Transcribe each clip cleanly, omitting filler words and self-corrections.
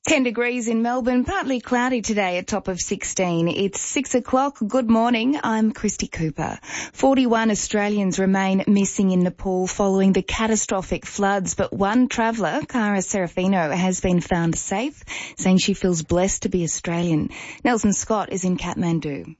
10 degrees in Melbourne, partly cloudy today, a top of 16. It's 6 o'clock. Good morning. I'm Christy Cooper. 41 Australians remain missing in Nepal following the catastrophic floods, but one traveller, Cara Serafino, has been found safe, saying she feels blessed to be Australian. Nelson Scott is in Kathmandu.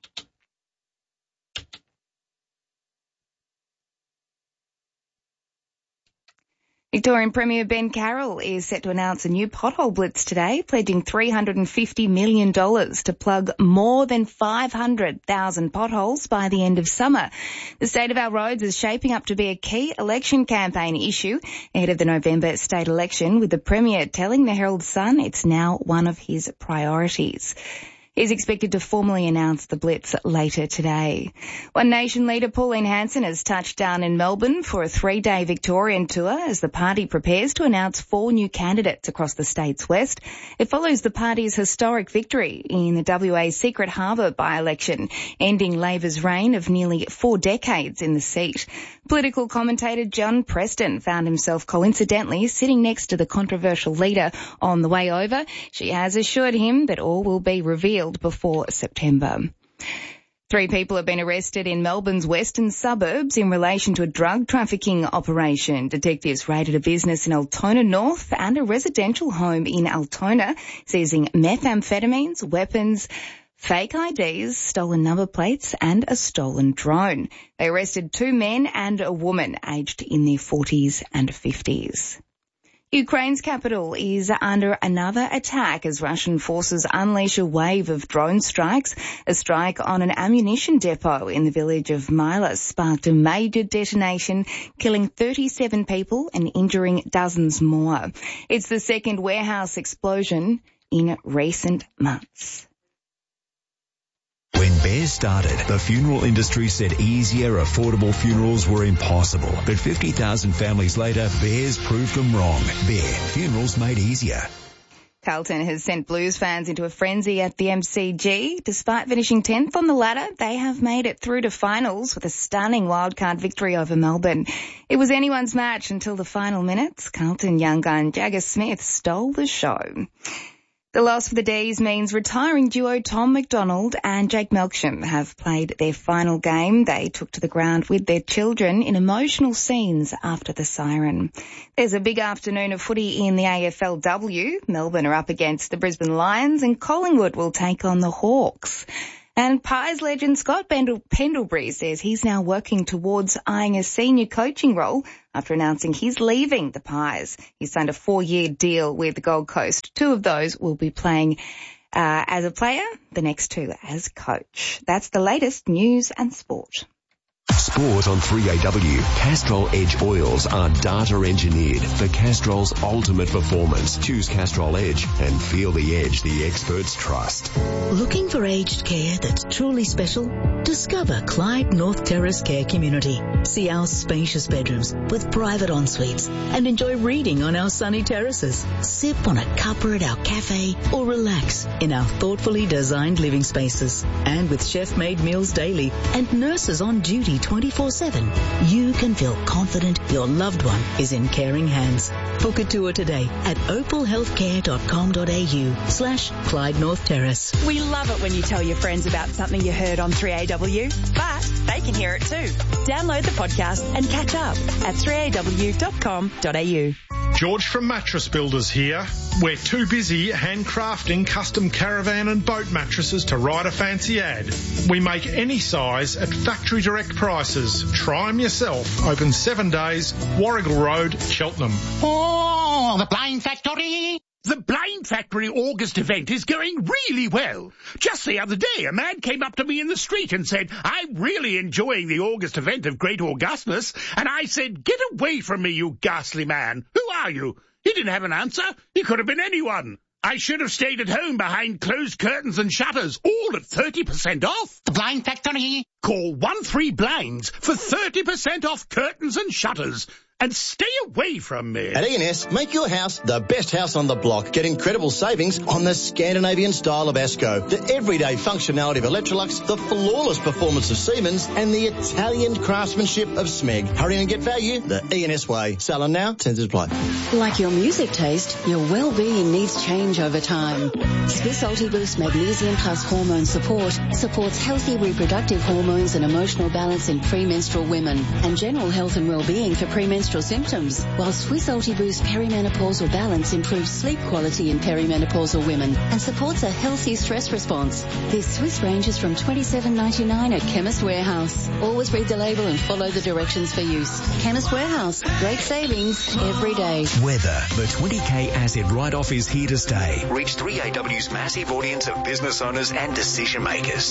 Victorian Premier Ben Carroll is set to announce a new pothole blitz today, pledging $350 million to plug more than 500,000 potholes by the end of summer. The state of our roads is shaping up to be a key election campaign issue ahead of the November state election, with the Premier telling the Herald Sun it's now one of his priorities. Is expected to formally announce the blitz later today. One Nation leader Pauline Hanson has touched down in Melbourne for a 3-day Victorian tour as the party prepares to announce 4 new candidates across the state's west. It follows the party's historic victory in the WA Secret Harbour by-election, ending Labor's reign of nearly 4 decades in the seat. Political commentator John Preston found himself coincidentally sitting next to the controversial leader on the way over. She has assured him that all will be revealed before September. 3 people have been arrested in Melbourne's western suburbs in relation to a drug trafficking operation. Detectives raided a business in Altona North and a residential home in Altona, seizing methamphetamines, weapons, fake IDs, stolen number plates and a stolen drone. They arrested 2 men and a woman aged in their 40s and 50s. Ukraine's capital is under another attack as Russian forces unleash a wave of drone strikes. A strike on an ammunition depot in the village of Myla sparked a major detonation, killing 37 people and injuring dozens more. It's the second warehouse explosion in recent months. When Bears started, the funeral industry said easier, affordable funerals were impossible. But 50,000 families later, Bears proved them wrong. Bear, funerals made easier. Carlton has sent Blues fans into a frenzy at the MCG. Despite finishing 10th on the ladder, they have made it through to finals with a stunning wildcard victory over Melbourne. It was anyone's match until the final minutes. Carlton young gun Jagger Smith stole the show. The loss for the D's means retiring duo Tom McDonald and Jake Melksham have played their final game. They took to the ground with their children in emotional scenes after the siren. There's a big afternoon of footy in the AFLW. Melbourne are up against the Brisbane Lions and Collingwood will take on the Hawks. And Pies legend Scott Pendlebury says he's now working towards eyeing a senior coaching role after announcing he's leaving the Pies. He signed a 4-year deal with the Gold Coast. 2 of those will be playing as a player, the next 2 as coach. That's the latest news and sport. Sport on 3AW. Castrol Edge oils are data engineered for Castrol's ultimate performance. Choose Castrol Edge and feel the edge the experts trust. Looking for aged care that's truly special? Discover Clyde North Terrace Care Community. See our spacious bedrooms with private en-suites and enjoy reading on our sunny terraces. Sip on a cuppa at our cafe or relax in our thoughtfully designed living spaces. And with chef-made meals daily and nurses on duty 24/7, you can feel confident your loved one is in caring hands. Book a tour today at opalhealthcare.com.au/Clyde North Terrace. We love it when you tell your friends about something you heard on 3AW, but they can hear it too. Download the podcast and catch up at 3aw.com.au. George from Mattress Builders here. We're too busy handcrafting custom caravan and boat mattresses to write a fancy ad. We make any size at factory direct prices. Try them yourself. Open 7 days, Warrigal Road, Cheltenham. Oh, the Blind Factory! The Blind Factory August event is going really well. Just the other day, a man came up to me in the street and said, "I'm really enjoying the August event of Great Augustus." And I said, "Get away from me, you ghastly man. Who are you?" He didn't have an answer. He could have been anyone. I should have stayed at home behind closed curtains and shutters, all at 30% off. The Blind Factory. Call 13 Blinds for 30% off curtains and shutters. and stay away from me. At E&S, make your house the best house on the block. Get incredible savings on the Scandinavian style of Asco, the everyday functionality of Electrolux, the flawless performance of Siemens, and the Italian craftsmanship of Smeg. Hurry and get value the E&S way. Selling now, terms apply. Like your music taste, your well-being needs change over time. Swiss Ultiboost Magnesium Plus Hormone Support supports healthy reproductive hormones and emotional balance in premenstrual women and general health and well-being for premenstrual symptoms, while Swiss Ultiboost Perimenopausal Balance improves sleep quality in perimenopausal women and supports a healthy stress response. This Swiss range is from $27.99 at Chemist Warehouse. Always read the label and follow the directions for use. Chemist Warehouse. Great savings every day. Weather. The 20K asset write-off is here to stay. Reach 3AW's massive audience of business owners and decision makers.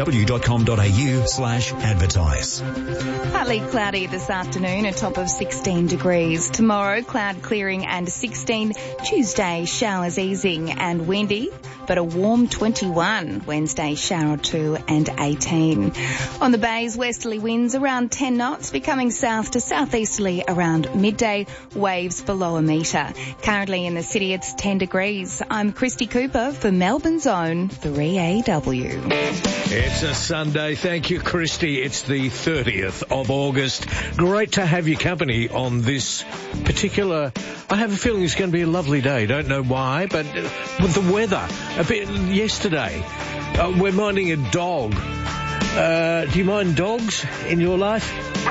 3AW.com.au/advertise. Partly cloudy this afternoon, a top of 16 degrees. Tomorrow, cloud clearing and 16. Tuesday, showers easing and windy, but a warm 21. Wednesday, shower 2 and 18. On the bays, westerly winds around 10 knots, becoming south to southeasterly around midday, waves below a metre. Currently in the city, it's 10 degrees. I'm Christy Cooper for Melbourne's own 3AW. It's a Sunday. Thank you, Christy. It's the 30th of August. Great to have your company on this particular... I have a feeling it's going to be a lovely day. Don't know why, but with the weather. A bit yesterday, we're minding a dog. Do you mind dogs in your life?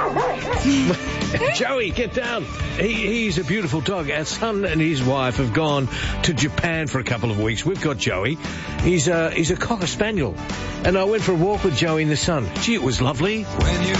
Joey, get down. He's a beautiful dog. Our son and his wife have gone to Japan for a couple of weeks. We've got Joey. He's a Cocker Spaniel. And I went for a walk with Joey in the sun. Gee, it was lovely. When you